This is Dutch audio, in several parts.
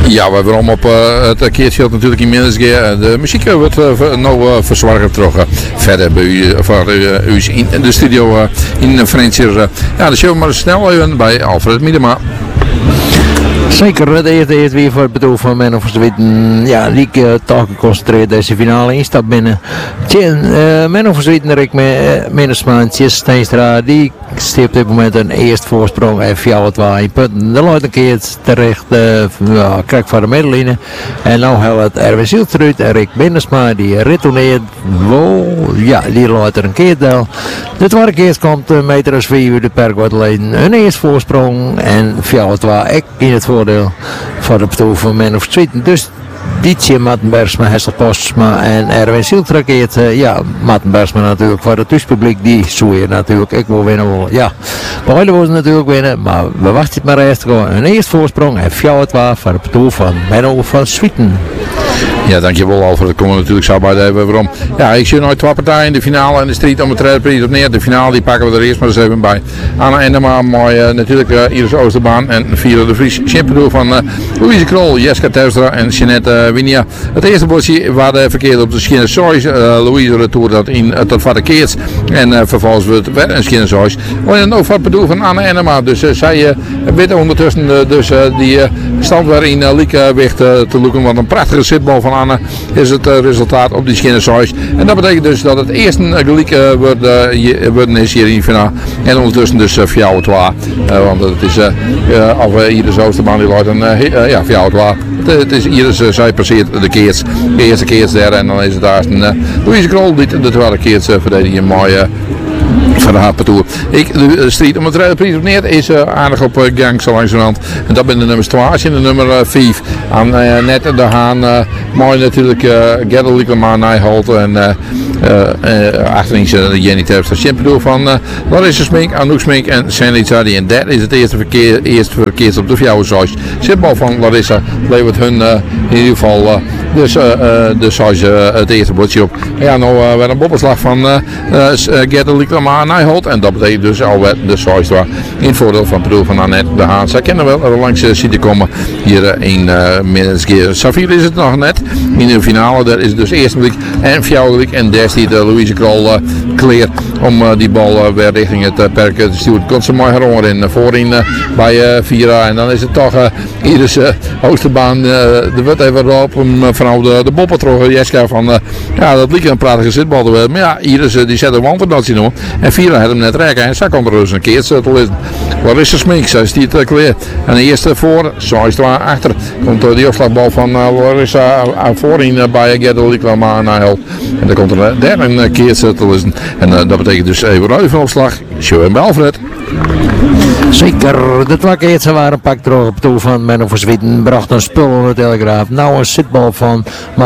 Ja, we hebben om op het keertveld natuurlijk in Minnesgeer. De muziek wordt nou verzorgd terug verder bij u, voor u in de studio in Friendshire. Ja, de show maar snel even bij Alfred Miedema. Zeker, het eerst weer voor het bedoel van Men of Zweden. Ja, die toch geconcentreerd deze finale instap binnen. Men of Zweden Rick Minnesma, Tjes Steenstra, die stipt op dit moment een eerste voorsprong en 4-2 punten. De loopt een keer terecht, kijk voor de middenlijnen. En nou helpt het Erwin Zieltrud en Rick Minnesma, die retourneert. Wow, ja, die loopt er een keer deel. De tweede keer komt meters 4 uur de perkwartleden. Een eerste voorsprong en 4-2 in het voordeel voor de bedoel van Men of Zweden. Dus Dietje, Maarten Bergsma, Hessel Postma en Erwin Zieltrakeert. Ja, Maarten Bergsma natuurlijk voor het thuispubliek. Die zou je natuurlijk ook wel winnen. Ja, beide willen natuurlijk winnen. Maar we wachten het maar eerst gewoon. Een eerste voorsprong en 4-2 voor het bedoel van Men of Zweden. Ja, dankjewel Alfred. Dat komen we natuurlijk zo bij de waarom. Ja, ik zie nooit twee partijen in de finale en de strijd om het redprijs op neer. De finale die pakken we er eerst maar eens even bij. Anna Endema, mooi natuurlijk Iris Oosterbaan en Vierle de Vries. Champion van Louise Krol, Jeska Teustra en Jeanette Winia. Het eerste bordje waar de verkeerd op de Skinnersois. Louise retour dat in tot vader Keerts. En vervolgens wordt weer een Skinnersois. En ook wat bedoel van Anna Endema. Dus zij weet ondertussen die stand weer in Lieke weg te loeken. Want een prachtige zitbal van Anne is het resultaat op die Skinnersois. En dat betekent dus dat het eerste gelijk worden is hier in de finale. En ondertussen dus 4-2. Want het is of Iris Oosterbaan die loopt een 4-2. Het is Iris, zij passeert de eerste keers daar en dan is het daar een Louise Krol die de tweede keers verdedigen. Een mooie van de Hapentour. De strijd om het redprijs op neer is aardig op gang zo langzamerhand. En dat ben de nummers 12 en de nummer 5. Aan net de Haan, mooi natuurlijk Gerda Liekleman, Nijholt en achterin Jenny Terpstra. Champion van Larissa Smink, Anouk Smink en Sandy Zadi. En dat is het eerste verkeer op de Fjouwensois. Zitbal van Larissa levert hun in ieder geval de sois het eerste bordje op. Ja, nou weer een boppenslag van Gerda Liekleman. Nijholt en dat betekent dus alweer de sois in het voordeel van Pedro van Annette de Haan. Zij kennen wel er langs zien komen hier in Minnesgeer. Safir is het nog net in de finale. Daar is het dus eerste week en fjouwelijk en daar stiet Louise Krol clear om die bal weer richting het perk te sturen. Komt ze mooi herover voorin bij Vira en dan is het toch Iris Oosterbaan. Er wordt even op vanaf de boppetrog Jeska van ja, dat liep een prachtige zitbal te hebben. Maar ja, Iris die zet een wanderdotje nog. En Vira had hem net rekken en zij komt er dus een keer te lezen. Larissa Smink, zij stiet clear. En de eerste voor, zoals achter, komt die opslagbal van Larissa voorin bij Gerda Liekleman Nijholt. En dan komt er derde een keer te lezen. En dat betekent dus even ruim opslag. Show en Alfred. Zeker, de twee keer waren pak droog op toe van Men of Zweden, bracht een spul onder de Telegraaf. Nou een zitbal van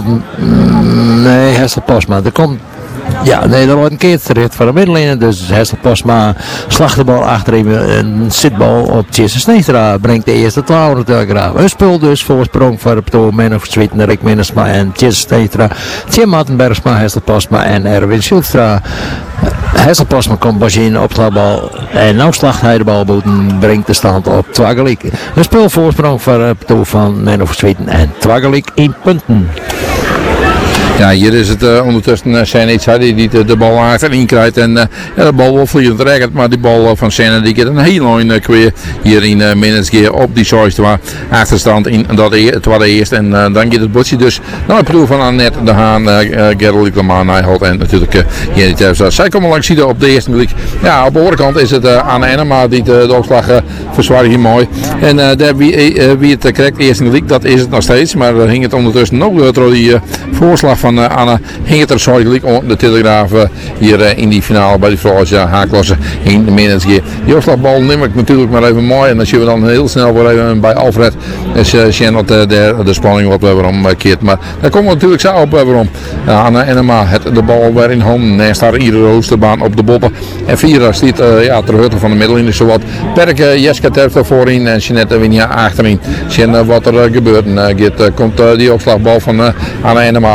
Hessel Postma. Er komt er wordt een keer terecht van de middenlijn. Dus Hessel Postma slacht de bal achterin. Een zitbal op Tjesse Steenstra brengt de eerste 12 de Telegraaf. Een spul dus voorsprong voor de Men of Zweden, Rick Minnesma en Tjesse Steenstra. Tim Maarten Bergsma, Hessel Postma en Erwin Zieltra. Hessel Postma komt pas in op de bal. En nou slacht hij de balboeten, brengt de stand op 2 gelijk. Een spul voorsprong voor de van Men of Zweden en 2 gelijk in punten. Ja, hier is het ondertussen Senna die de bal achterin krijgt en de bal wel vliegend recht, maar die bal van Senna die gaat een heel lang kweer hier in Minnesgeer op die Soistwa achterstand in dat tweede eerst en dan gaat het botje dus naar de proef van Annette de Haan, Gerda Liekleman, Nijholt en natuurlijk Jenny Terpstra. Zij komen langs hier op de eerste blik. Ja, op de andere kant is het Anne Enema die de opslag verzwaart hier mooi en daar wie het krijgt eerste blik, dat is het nog steeds, maar er hing het ondertussen nog door die voorslag van Anna hing het er zo gelijk de Telegraaf hier in die finale bij de vrouwen haaklosse in de Minnesgeer. Die opslagbal neem ik natuurlijk maar even mooi en dan zien we dan heel snel weer even bij Alfred. Dus zien dat de spanning wat weer omkeert. Maar daar komen we natuurlijk zo op waarom. Anna Enema het de bal weer in handen. Naast haar Iris Oosterbaan op de boppen. En Vira stiet terug van de middelin. Zo wat Perk Jeska Terpstra voorin en Jeanette Winia achterin. Zien wat er gebeurt. En komt die opslagbal van Anna Enema nooit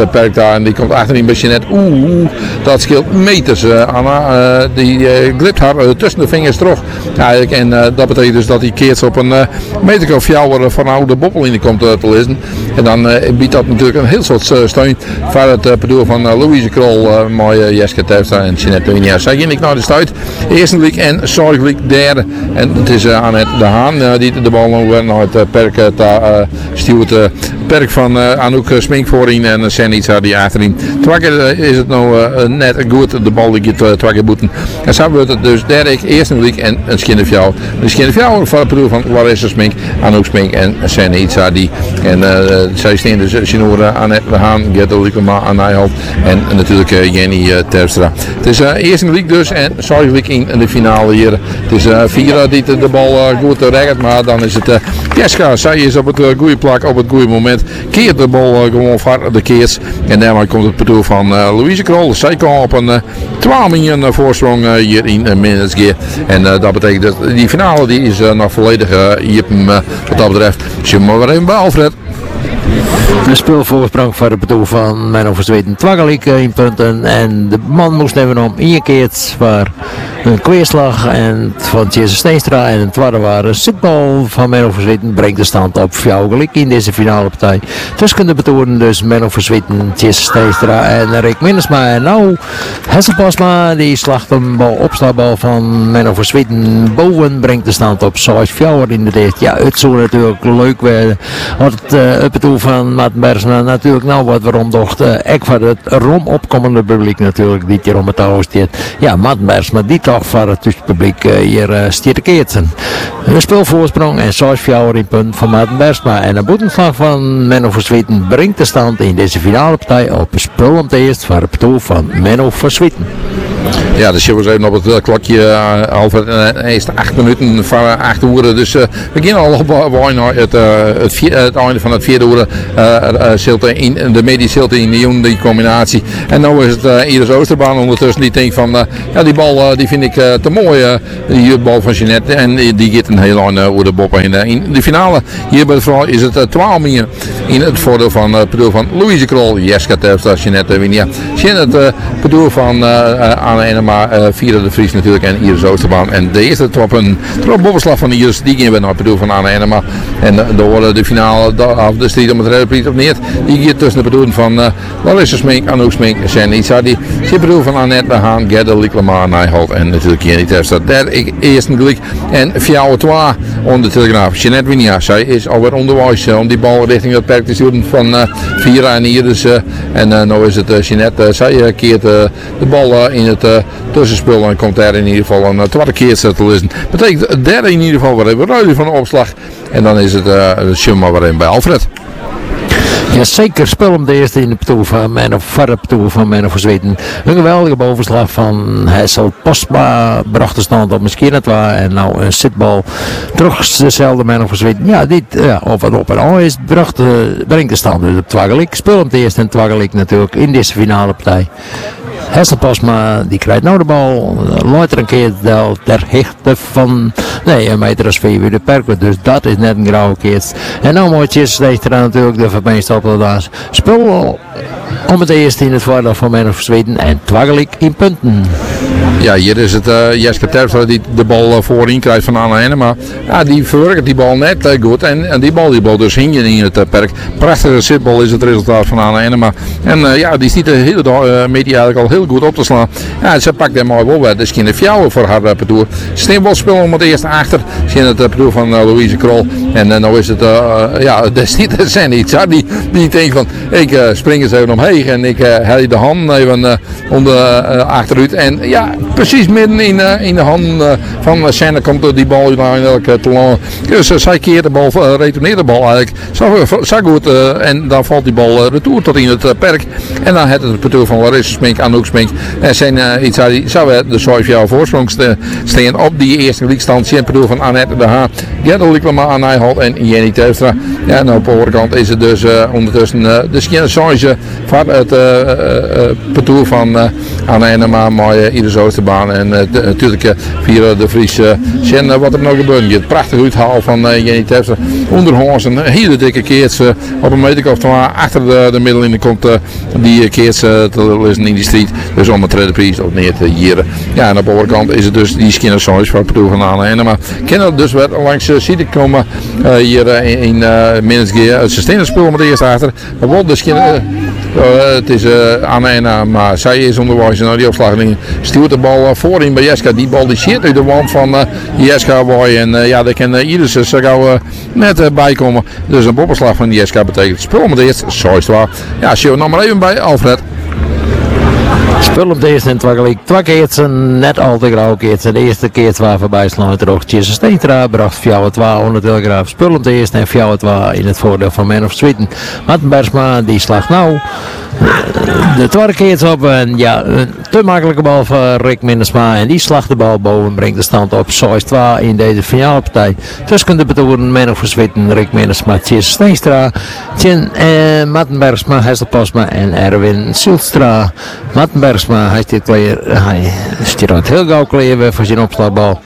het perk daar. En die komt achterin bij Jeanette. Dat scheelt meters. Anna, die glipt haar tussen de vingers terug. Eigenlijk. En dat betekent dus dat hij keert op een meter of jouwer van oude bobbel komt te lezen. En dan biedt dat natuurlijk een heel soort steun voor het bedoel van Louise Krol, mooie Jeske Terpstra en Jeanette Winia. Zij ging ik naar de stuit. Eerste week en zorg week derde. En het is Annette de Haan die de bal naar het perk stuurt. Perk van Anouk Smink voorin en Senica die achterin. Twakker is het nou net goed, de bal die gaat Twakker boeten. En zo wordt het dus derde eerste week en een schinnefjouw. Een schinnefjouw voor het bedoel van Larissa Smink, Anouk Smink en Senica die. En zij staan dus Sinoora, Annette de Haan, Gerda Likema aan Nijholt en natuurlijk Jenny Terpstra. Het is eerste week dus en sorry week in de finale hier. Het is Vira die de bal goed regelt, maar dan is het Jeska. Zij is op het goede plak op het goede moment. Keert de bal gewoon voor de keers. En daarmee komt het bedoel van Louise Krol. Zij kan op een 12 minuten voorsprong hier in Minnesgear. En dat betekent dat die finale die is nog volledig hier wat dat betreft. Zie maar weer even bij Alfred. Een speelvoorsprong voor het bedoel van Menno van Zweden Twaggelik in punten. En de man moest nemen om ingekeerd voor een kweerslag en van Tjesse Steenstra. En het tweede waren Sitbal van Menno van Zweden brengt de stand op Fjouwgelik in deze finale partij. Tussen de betoren dus Menno van Zweden, Tjesse Steenstra en Rick Minnesma. En nou Hesselpasma die slacht een bal opslagbal van Menno van Zweden boven brengt de stand op 6 Fjouwer in de dicht. Ja, het zou natuurlijk leuk werden. Wat het bedoel van Maarten Bersma natuurlijk nou wat waarom dacht ik van het rom opkomende publiek natuurlijk die hier om het touw staat. Ja, Maarten Bersma die toch voor het publiek hier stiert te keerten. Een speelvoorsprong en 6 Fjouwer in punt van Maarten Bersma en een boetenslag van Menno van Zweden brengt de stand in deze finale partij op een spul om te eerst voor het bedoel van Menno van Zweden. Ja, dus je was even op het klokje Alfred. Eerst 8 minuten van 8 uur. Dus we beginnen al op het einde van het vierde uur. In de mediscilte in die combinatie. En nu is het Iris Oosterbaan ondertussen die denkt van ja, die bal die vind ik te mooi. Die bal van Jeanette. En die gaat een heel lang over de boppen. In de finale hier bij de vrouw is het 12 minuten in het voordeel van bedoel van Louise Krol, Jeska Terpstra, Jeanette Winia. Jeanette bedoel van Anne Enema, Vira de Vries natuurlijk en Iris Oosterbaan. En de eerste bobbeslag van Iris, die gaan we naar het bedoel van Anne Enema. En door de finale, de strijd om het reddenpriet op neer, die gaat tussen de bedoeling van Larissa Smink, Anouk Smink, Senica, die bedoel van Annette de Haan, Gerda Liklema, Nijholt en natuurlijk Jenny Terpstra. Derde eerste gelijk en Fjouwer 2 onder de telegraaf. Jeanette Winia, zij is alweer onderwijs om die bal richting het perk te sturen van Vira en Iris. En nu is het Jeanette, zij keert de bal in het tussenspul en komt daar in ieder geval een tweede keer te lezen. Betekent derde in ieder geval weer even ruilen van de opslag. En dan is het Schumma weer in bij Alfred. Ja, zeker spel om de eerste in de petoe van Menno, voor de petoe van Menno van Zweden. Een geweldige bovenslag van Hessel Postma bracht de stand op misschien het waar. En nou een zitbal terug dezelfde Menno van Zweden. Ja, dit of het op en al is, brengt de stand dus op Twaggelik. Spel om de eerste en Twaggelik natuurlijk in deze finale partij. Hessel Pasma die krijgt nou de bal, later een keer ter hechte van een meter als 4 uur de perk, dus dat is net een grauwe keer. En nou mooitjes steeds er natuurlijk de verbinding op de spul om het eerste in het voordeel van Menno van Zweden en Twaggelik in punten. Ja, hier is het Jeske Terpstra die de bal voorin krijgt van Anne Enema. Ja, die verwerkt die bal net goed en die bal dus hing in het perk. Prachtige zitbal is het resultaat van Anne Enema. En ja, die ziet de hele media eigenlijk al heel goed op te slaan. Ja, ze pakt hem mooi wel bij. Dus geen fjouwen voor haar parcours. Steenbalspel om het eerst achter. Zien het parcours van Louise Krol. En nou is het, ja, dat is niet de Senica die denkt van, ik spring eens even omheen en ik hel de hand even onder achteruit. En ja, precies midden in de hand van Senna komt die bal uiteindelijk te lang. Dus zij keert de bal, retourneert de bal eigenlijk zo goed. En dan valt die bal retour tot in het perk. En dan heeft het parcours van Larissa Smink, Anouk Smink en Senna zou de 5 jaar voorsprong staan op die eerste leaguestand. Het parcours van Annette de Haan, Gerda Liklema aan Nijholt en Jenny Terpstra. Ja, en op de overkant is het dus ondertussen de size van het parcours van Anne Enema, maar Iris Iris Oosterbaan. En natuurlijk via de Vries zien wat er nou gebeurt. Het prachtig uithaal van Jenny Terpstra. Onderhoorns een hele dikke keertje op een meter of 2 achter de middellinie komt die keertje te lezen in die street. Dus om de tweede prijs op neer te jieren. Ja, en op de overkant is het dus die skinner songs van het proef van Anne en maar kennen dus weer langs ziet ik komen hier in Minnesgear. Het systeemspul met de eerste achter. Maar wat de skinner het is Anne en maar zij is onderwijs naar die opslag. Stuurt de bal voorin bij Jeska. Die bal die zit uit de wand van Jeska boy en ja, daar kan ieders zo gauw net bij komen. Dus een boppenslag van Jeska betekent spul met de eerste. Zo is het waar. Ja, zie je nog maar even bij Alfred. Spul op de eerste en twee keertje net al te grauw keertje. De eerste keertje waar voorbij slaan terug. Tjesse Steentra bracht 4-2 onder Telegraaf. Spul op de eerste en 4-2 in het voordeel van Man of Sweden. Martin Bergsma die slag nou de tweede keertje op. En ja, een te makkelijke bal van Rick Minnesma. En die slag de bal boven brengt de stand op 6-2 in deze finale partij. Tussen de betoeren Man of Sweden, Rick Minnesma, Tjesse Steentra, Martin Bergsma, Hessel Pasma en Erwin Silstra. Martin Bergsma, hij stiert heel gauw kleer voor zijn opslagbal.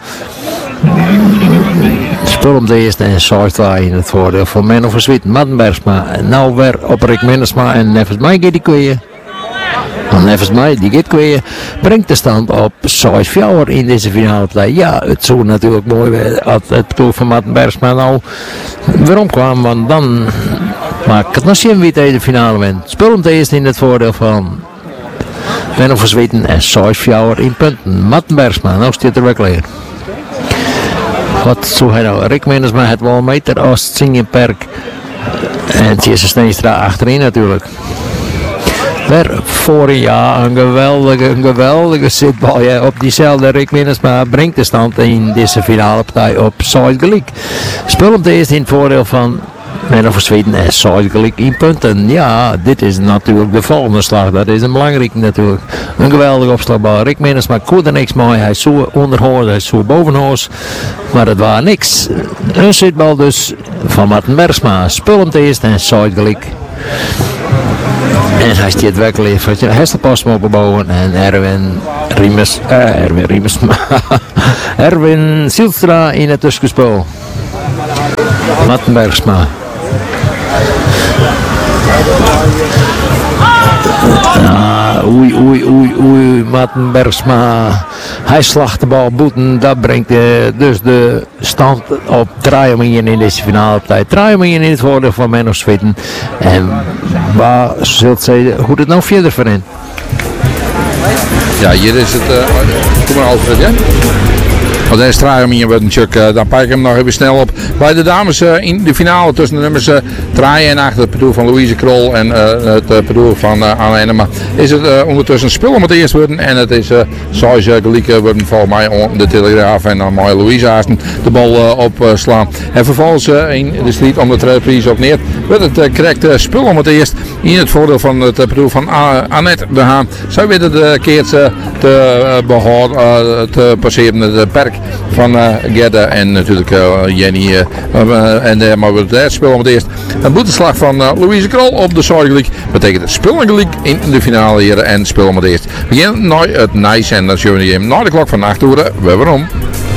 Spul om de eerste en 6-2 in het voordeel van Man of Sweden, Martin Bergsma. En nou weer op Rick Minnesma en nevens mij gaat die kweeën. Nevens mij, die gaat kweeën, brengt de stand op 6-4 in deze finale partij. Ja, het zou natuurlijk mooi zijn als het proef van Martin Bergsma nou weer omkwam, want dan maak ik het nog zien wie tegen de finale wint. Spul om de eerste in het voordeel van Man of Sweden en 6-4 in punten. Martin Bergsma, nou staat er weer klaar. Wat zou hij nou? Rick Minnesma het wel meter als Zingenperk. En Tjesse Steenstra achterin natuurlijk. Weer vorig jaar een geweldige zitbal. Ja, op diezelfde Rick Minnesma brengt de stand in deze finale partij op Zuid-Gelijk. Spul op de eerste in het voordeel van Man of Sweden en Zuid-Gelijk in punten. Ja, dit is natuurlijk de volgende slag. Dat is een belangrijke natuurlijk. Een geweldige opslagbal. Rick Minnesma kon er niks mooi. Hij is zo onderhoors, hij is zo bovenhoors. Maar het was niks. Een zitbal dus van Martin Bergsma. Spul op de eerste en Zuid-Gelijk. En hij stiert werkelijk van Hessel Pasma opgebouwen en Erwin Silstra in het tussenspel. Martin Bergsma. Oei, Martin Bergsma. Hij slacht de bal boeten. Dat brengt dus de stand op 3-1 in deze finale partij. 3-1 in het voordeel van Man of Sweden. En waar zult zij, hoe het nou verder voor hen? Ja, hier is het. Kom maar Alfred, ja? Want hij straalt hem hier natuurlijk, dan pak ik hem nog even snel op. Bij de dames in de finale tussen de nummers 3 en 8, het bedoel van Louise Krol en het bedoel van Anne Enema, is het ondertussen spul om het eerst worden. En het is zoals gelijk worden voor mij om de Telegraaf en dan mooie Louise Haasten de bal opslaan. En vervolgens in de strijd om de tweede prijs op neer wordt het correct spul om het eerst in het voordeel van het bedoel van Annette de Haan. Zij weet het keertje te behouden, te passeren het perk van Gerda en natuurlijk Jenny maar het spel om het eerst. Een boeteslag van Louise Krol op de Zuid-Gelijk betekent het spel gelijk in de finale hier en spel om het eerst. We beginnen naar het nice en dan zullen we na de klok van 8 uur weer om.